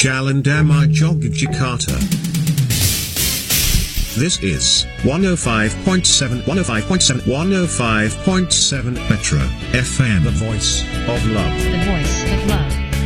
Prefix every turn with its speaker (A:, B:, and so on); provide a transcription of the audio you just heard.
A: Jalan Damai Yogyakarta. This is 105.7 105.7 Metro FM, the voice of love.
B: The voice of love.